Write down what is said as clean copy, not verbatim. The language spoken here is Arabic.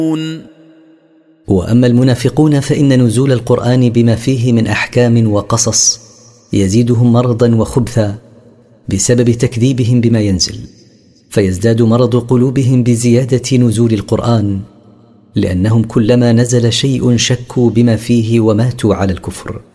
وأما المنافقون فإن نزول القرآن بما فيه من أحكام وقصص يزيدهم مرضا وخبثا بسبب تكذيبهم بما ينزل، فيزداد مرض قلوبهم بزيادة نزول القرآن، لأنهم كلما نزل شيء شكوا بما فيه وماتوا على الكفر.